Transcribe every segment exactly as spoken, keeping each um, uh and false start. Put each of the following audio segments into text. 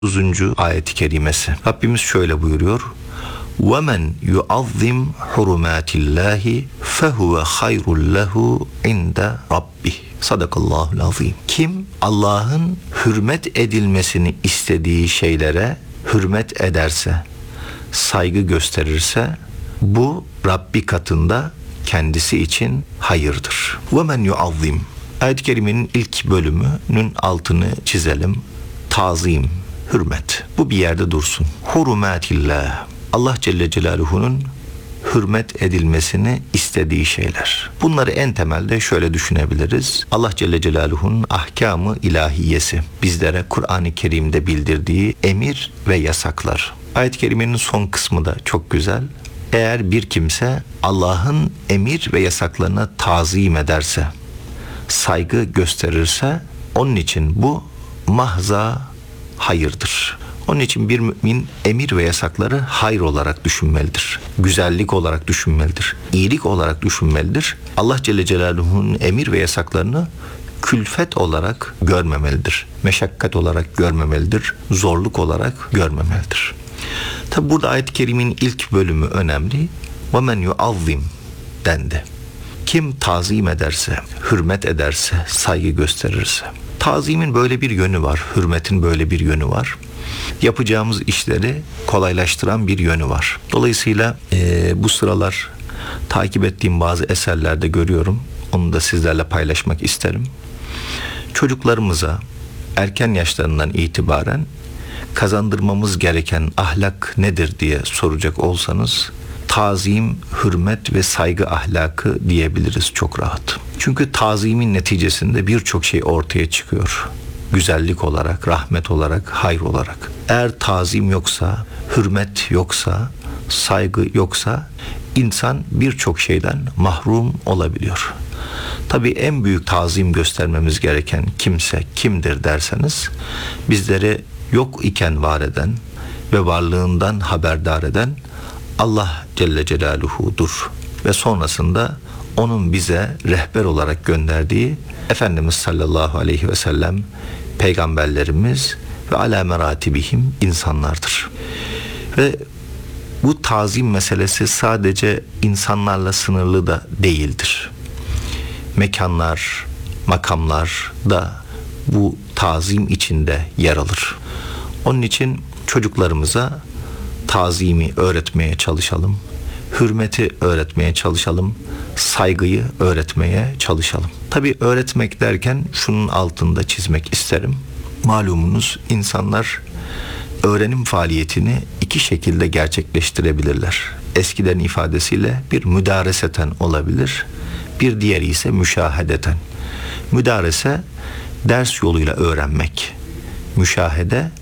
otuzuncu ayet-i kerimesi. Rabbimiz şöyle buyuruyor. وَمَنْ يُعَظِّمْ حُرُمَاتِ اللّٰهِ فَهُوَ خَيْرٌ لَهُ عِنْدَ رَبِّهِ. Sadakallahul azim. Kim Allah'ın hürmet edilmesini istediği şeylere hürmet ederse, saygı gösterirse, bu Rabbi katında kendisi için hayırdır. وَمَنْ يُعَظِّمْ. Ayet-i kerimenin ilk bölümünün altını çizelim. Tazim, hürmet. Bu bir yerde dursun. Hurumatillah. Allah Celle Celaluhu'nun hürmet edilmesini istediği şeyler. Bunları en temelde şöyle düşünebiliriz. Allah Celle Celaluhu'nun ahkamı ilahiyesi. Bizlere Kur'an-ı Kerim'de bildirdiği emir ve yasaklar. Ayet-i kerimenin son kısmı da çok güzel. Eğer bir kimse Allah'ın emir ve yasaklarına tazim ederse, saygı gösterirse, onun için bu mahza hayırdır. Onun için bir mümin emir ve yasakları hayır olarak düşünmelidir. Güzellik olarak düşünmelidir. İyilik olarak düşünmelidir. Allah Celle Celaluhu'nun emir ve yasaklarını külfet olarak görmemelidir. Meşakkat olarak görmemelidir. Zorluk olarak görmemelidir. Tabi burada ayet-i kerimin ilk bölümü önemli. وَمَنْ يُعَظِّمْ dendi. Kim tazim ederse, hürmet ederse, saygı gösterirse. Tazimin böyle bir yönü var, hürmetin böyle bir yönü var. Yapacağımız işleri kolaylaştıran bir yönü var. Dolayısıyla e, bu sıralar takip ettiğim bazı eserlerde görüyorum. Onu da sizlerle paylaşmak isterim. Çocuklarımıza erken yaşlarından itibaren kazandırmamız gereken ahlak nedir diye soracak olsanız, tazim, hürmet ve saygı ahlakı diyebiliriz çok rahat. Çünkü tazimin neticesinde birçok şey ortaya çıkıyor. Güzellik olarak, rahmet olarak, hayır olarak. Eğer tazim yoksa, hürmet yoksa, saygı yoksa insan birçok şeyden mahrum olabiliyor. Tabii en büyük tazim göstermemiz gereken kimse kimdir derseniz, bizleri yok iken var eden ve varlığından haberdar eden Allah Celle Celaluhu'dur ve sonrasında onun bize rehber olarak gönderdiği Efendimiz sallallahu aleyhi ve sellem, peygamberlerimiz ve alâ meratibihim insanlardır. Ve bu tazim meselesi sadece insanlarla sınırlı da değildir. Mekanlar, makamlar da bu tazim içinde yer alır. Onun için çocuklarımıza tazimi öğretmeye çalışalım. Hürmeti öğretmeye çalışalım. Saygıyı öğretmeye çalışalım. Tabii öğretmek derken şunun altında çizmek isterim. Malumunuz insanlar öğrenim faaliyetini iki şekilde gerçekleştirebilirler. Eskiden ifadesiyle bir müdareseten olabilir. Bir diğeri ise müşahedeten. Müdarese ders yoluyla öğrenmek. Müşahede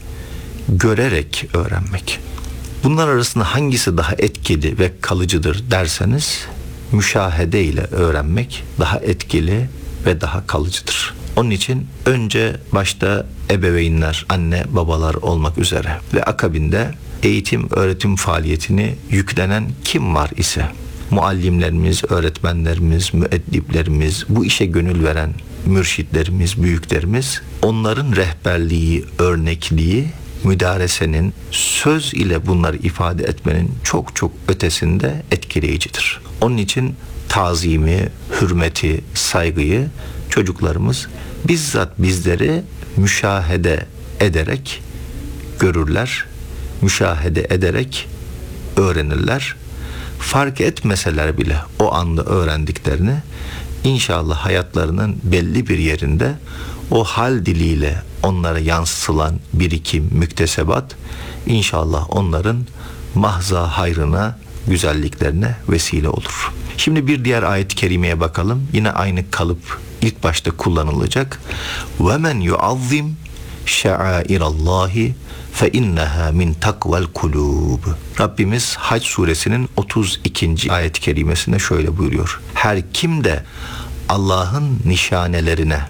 görerek öğrenmek. Bunlar arasında hangisi daha etkili ve kalıcıdır derseniz, müşahede ile öğrenmek daha etkili ve daha kalıcıdır. Onun için önce başta ebeveynler, anne babalar olmak üzere ve akabinde eğitim öğretim faaliyetini yüklenen kim var ise, muallimlerimiz, öğretmenlerimiz, müeddiplerimiz, bu işe gönül veren mürşitlerimiz, büyüklerimiz, onların rehberliği, örnekliği, müdaresenin, söz ile bunları ifade etmenin çok çok ötesinde etkileyicidir. Onun için tazimi, hürmeti, saygıyı çocuklarımız bizzat bizleri müşahede ederek görürler, müşahede ederek öğrenirler. Fark etmeseler bile o anda öğrendiklerini inşallah hayatlarının belli bir yerinde o hal diliyle onlara yansıtılan birikim, müktesebat inşallah onların mahza hayrına, güzelliklerine vesile olur. Şimdi bir diğer ayet-i kerimeye bakalım. Yine aynı kalıp ilk başta kullanılacak. وَمَنْ يُعَظِّمْ شَعَائِرَ اللّٰهِ فَاِنَّهَا مِنْ تَقْوَ الْقُلُوبِ. Rabbimiz Hac suresinin otuz ikinci ayet-i kerimesinde şöyle buyuruyor. Her kim de Allah'ın nişanelerine,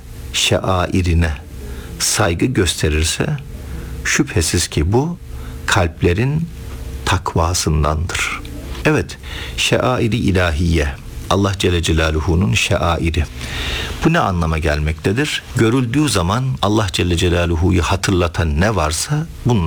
şairine saygı gösterirse şüphesiz ki bu kalplerin takvasındandır. Evet, şairi ilahiye, Allah Celle Celaluhu'nun şairi. Bu ne anlama gelmektedir? Görüldüğü zaman Allah Celle Celaluhu'yu hatırlatan ne varsa bunlar